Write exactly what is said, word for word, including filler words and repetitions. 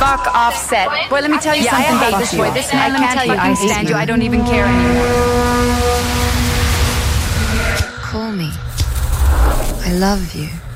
Fuck Offset. Boy, let me tell you Yeah, something I hate about this this boy. boy. This This man, let me tell you, I fucking stand hate you. him. I don't even care anymore. Call me. I love you.